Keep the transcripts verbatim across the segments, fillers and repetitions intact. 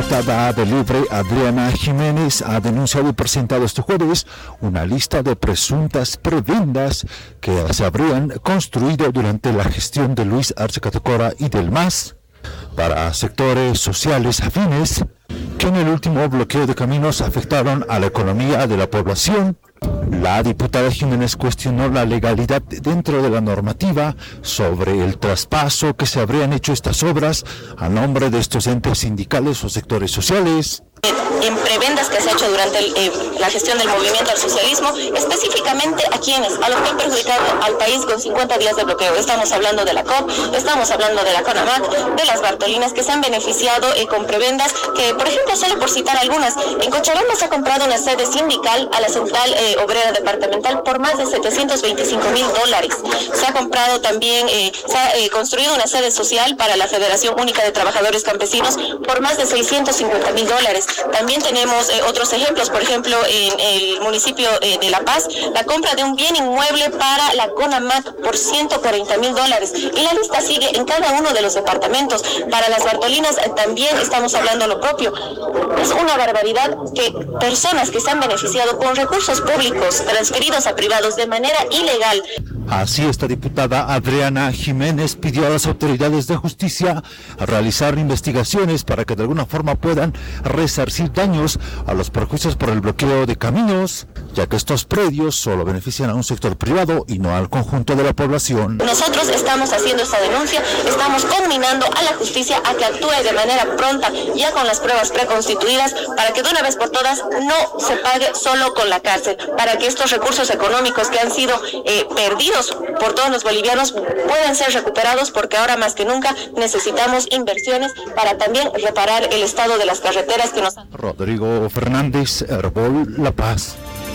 diputada de Libre, Adriana Jiménez, ha denunciado y presentado este jueves una lista de presuntas prebendas que se habrían construido durante la gestión de Luis Arce Catacora y del M A S para sectores sociales afines que en el último bloqueo de caminos afectaron a la economía de la población. La diputada Jiménez cuestionó la legalidad dentro de la normativa sobre el traspaso que se habrían hecho estas obras a nombre de estos entes sindicales o sectores sociales. En prebendas que se ha hecho durante el, eh, la gestión del movimiento al socialismo, específicamente a quienes, a los que han perjudicado al país con cincuenta días de bloqueo. Estamos hablando de la C O P, estamos hablando de la CONAMAC, de las Bartolinas, que se han beneficiado eh, con prebendas que, por ejemplo, solo por citar algunas, en Cochabamba se ha comprado una sede sindical a la Central eh, Obrera Departamental por más de setecientos veinticinco mil dólares. Se ha comprado también, eh, se ha eh, construido una sede social para la Federación Única de Trabajadores Campesinos por más de seiscientos cincuenta mil dólares. También tenemos eh, otros ejemplos, por ejemplo, en el municipio eh, de La Paz, la compra de un bien inmueble para la CONAMAC por ciento cuarenta mil dólares. Y la lista sigue en cada uno de los departamentos. Para las Bartolinas eh, también estamos hablando lo propio. Es una barbaridad que personas que se han beneficiado con recursos públicos transferidos a privados de manera ilegal. Así, esta diputada Adriana Jiménez pidió a las autoridades de justicia a realizar investigaciones para que de alguna forma puedan resarcir daños a los perjuicios por el bloqueo de caminos, ya que estos predios solo benefician a un sector privado y no al conjunto de la población. Nosotros estamos haciendo esta denuncia, estamos conminando a la justicia a que actúe de manera pronta, ya con las pruebas preconstituidas, para que de una vez por todas no se pague solo con la cárcel, para que estos recursos económicos que han sido eh, perdidos por todos los bolivianos puedan ser recuperados, porque ahora más que nunca necesitamos inversiones para también reparar el estado de las carreteras que nos han... Rodrigo Fernández, Herbol, La Paz.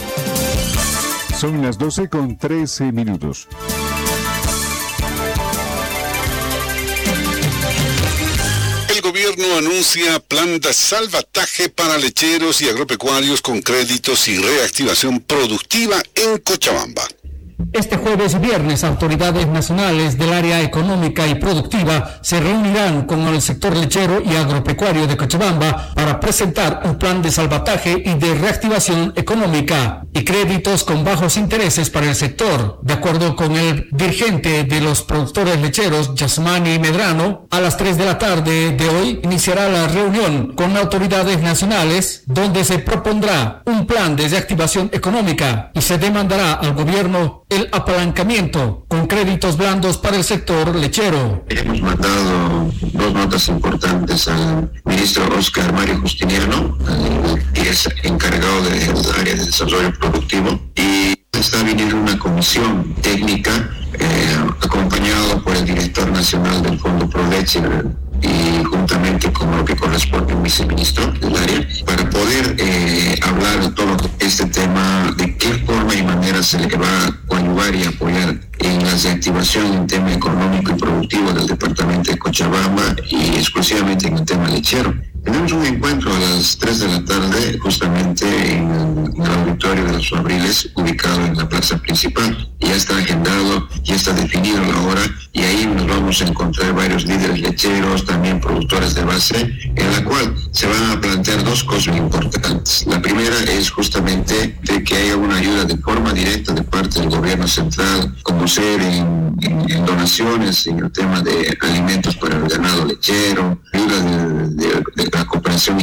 Son las doce con trece minutos. El gobierno anuncia plan de salvataje para lecheros y agropecuarios con créditos y reactivación productiva en Cochabamba. Este jueves y viernes, autoridades nacionales del área económica y productiva se reunirán con el sector lechero y agropecuario de Cochabamba para presentar un plan de salvataje y de reactivación económica y créditos con bajos intereses para el sector. De acuerdo con el dirigente de los productores lecheros, Yasmani Medrano, a las tres de la tarde de hoy iniciará la reunión con autoridades nacionales donde se propondrá un plan de reactivación económica y se demandará al gobierno el apalancamiento con créditos blandos para el sector lechero. Hemos mandado dos notas importantes al ministro Oscar Mario Justiniano, que es encargado del área de desarrollo productivo, y está viniendo una comisión técnica eh, acompañado por el director nacional del Fondo Proleche y juntamente con lo que corresponde al viceministro del área, para poder eh, hablar de todo este tema, de qué forma y manera se le va a ayudar y apoyar en la reactivación en tema económico y productivo del departamento de Cochabamba y exclusivamente en el tema lechero. Tenemos un encuentro a las tres de la tarde justamente en el auditorio de los Fabriles, ubicado en la plaza principal. Ya está agendado, ya está definido la hora, y ahí nos vamos a encontrar varios líderes lecheros, también productores de base, en la cual se van a plantear dos cosas muy importantes. La primera es justamente de que haya una ayuda de forma directa de parte del gobierno central, como ser en, en, en donaciones, en el tema de alimentos para el ganado lechero, ayuda de, de, de la cooperación